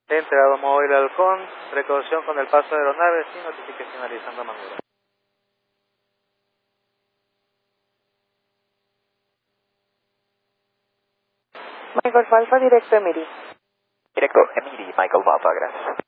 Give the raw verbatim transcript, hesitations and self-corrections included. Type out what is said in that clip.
Entrado móvil Halcón, precaución con el paso de aeronaves y notifique finalizando maniobra. Michael Alfa, directo Emiri. Directo, Emiri, Michael Alpha, gracias.